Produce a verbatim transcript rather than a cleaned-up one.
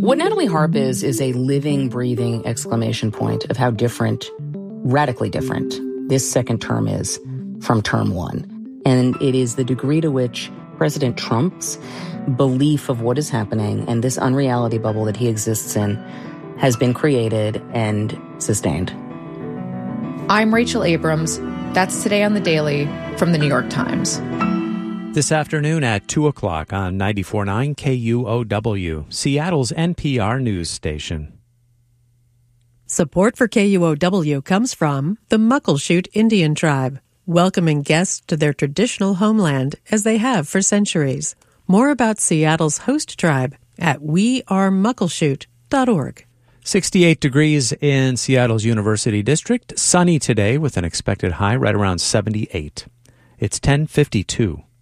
What Natalie Harp is, is a living, breathing exclamation point of how different, radically different, this second term is from term one. And it is the degree to which President Trump's belief of what is happening and this unreality bubble that he exists in has been created and sustained. I'm Rachel Abrams. That's Today on the Daily from the New York Times. This afternoon at two o'clock on ninety-four point nine K U O W, Seattle's N P R news station. Support for K U O W comes from the Muckleshoot Indian Tribe, welcoming guests to their traditional homeland as they have for centuries. More about Seattle's host tribe at we are muckleshoot dot org. sixty-eight degrees in Seattle's University District. Sunny today with an expected high right around seventy-eight. It's ten fifty-two.